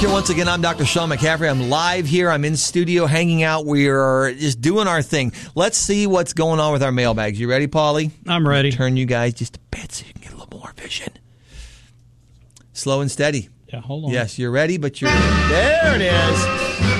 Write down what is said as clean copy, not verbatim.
Once again, I'm Dr. Sean McCaffrey. I'm live here. I'm in studio hanging out. We are just doing our thing. Let's see what's going on with our mailbags. You ready, Paulie? I'm ready. Turn you guys just a bit so you can get a little more vision. Slow and steady. Yeah, hold on. Yes, you're ready, but you're... There it is.